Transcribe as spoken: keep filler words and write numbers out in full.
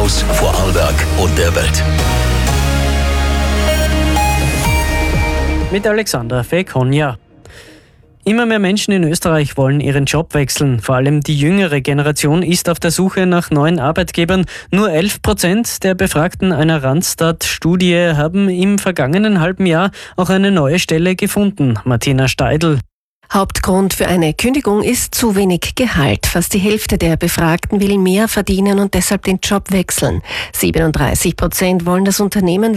Infos Vorarlberg und der Welt. Mit Alexander Fekonja. Immer mehr Menschen in Österreich wollen ihren Job wechseln. Vor allem die jüngere Generation ist auf der Suche nach neuen Arbeitgebern. Nur elf Prozent der Befragten einer Randstad-Studie haben im vergangenen halben Jahr auch eine neue Stelle gefunden. Martina Steidl. Hauptgrund für eine Kündigung ist zu wenig Gehalt. Fast die Hälfte der Befragten will mehr verdienen und deshalb den Job wechseln. siebenunddreißig Prozent wollen das Unternehmen